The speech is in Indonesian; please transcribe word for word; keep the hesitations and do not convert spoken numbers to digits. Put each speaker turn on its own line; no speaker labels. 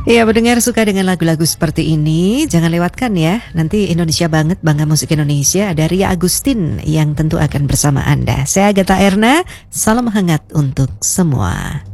Iya, pendengar suka dengan lagu-lagu seperti ini, jangan lewatkan ya. Nanti Indonesia banget, Bangga Musik Indonesia, ada Ria Agustin yang tentu akan bersama Anda. Saya Agatha Erna, salam hangat untuk semua.